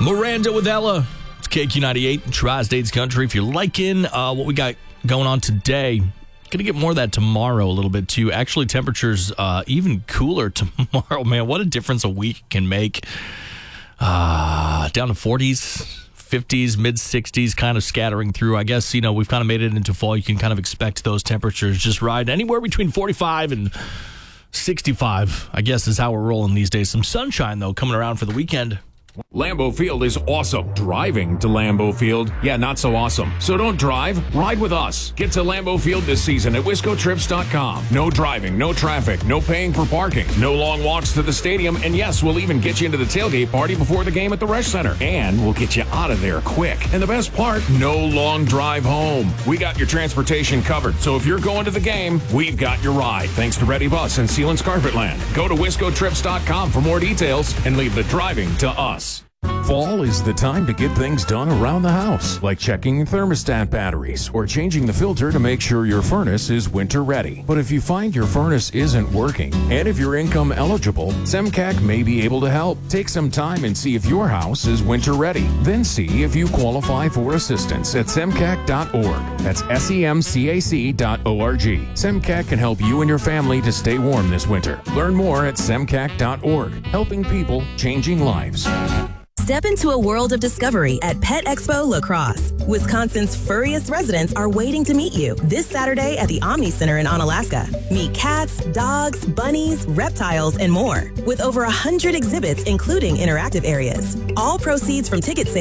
Miranda with Ella. It's KQ98 in Tri-States Country. If you're liking what we got going on today, going to get more of that tomorrow a little bit too. Actually, temperatures even cooler tomorrow. Man, what a difference a week can make. Down to 40s, 50s, mid-60s, kind of scattering through. I guess, we've kind of made it into fall. You can kind of expect those temperatures just ride anywhere between 45 and 65, I guess, is how we're rolling these days. Some sunshine, though, coming around for the weekend. Lambeau Field is awesome. Driving to Lambeau Field, yeah, not so awesome. So don't drive, ride with us. Get to Lambeau Field this season at WiscoTrips.com. No driving, no traffic, no paying for parking, no long walks to the stadium, and yes, we'll even get you into the tailgate party before the game at the Resch Center. And we'll get you out of there quick. And the best part, no long drive home. We got your transportation covered, so if you're going to the game, we've got your ride. Thanks to Ready Bus and Sealands Carpetland. Go to WiscoTrips.com for more details and leave the driving to us. Fall is the time to get things done around the house, like checking your thermostat batteries or changing the filter to make sure your furnace is winter ready. But if you find your furnace isn't working, and if you're income eligible, SEMCAC may be able to help. Take some time and see if your house is winter ready. Then see if you qualify for assistance at semcac.org. That's semcac.org. SEMCAC can help you and your family to stay warm this winter. Learn more at semcac.org. Helping people, changing lives. Step into a world of discovery at Pet Expo La Crosse. Wisconsin's furriest residents are waiting to meet you this Saturday at the Omni Center in Onalaska. Meet cats, dogs, bunnies, reptiles, and more. With over 100 exhibits, including interactive areas. All proceeds from ticket sales